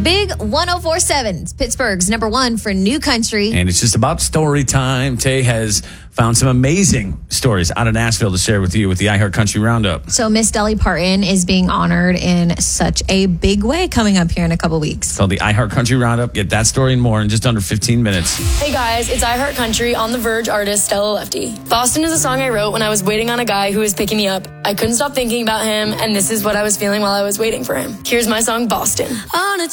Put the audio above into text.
Big 104.7, Pittsburgh's number one for new country. And it's just about story time. Tay has found some amazing stories out of Nashville to share with you with the iHeart Country Roundup. So Miss Dolly Parton is being honored in such a big way coming up here in a couple weeks. It's called the iHeart Country Roundup. Get that story and more in just under 15 minutes. Hey guys, it's iHeart Country on The Verge artist Stella Lefty. Boston is a song I wrote when I was waiting on a guy who was picking me up. I couldn't stop thinking about him, and this is what I was feeling while I was waiting for him. Here's my song, Boston. On a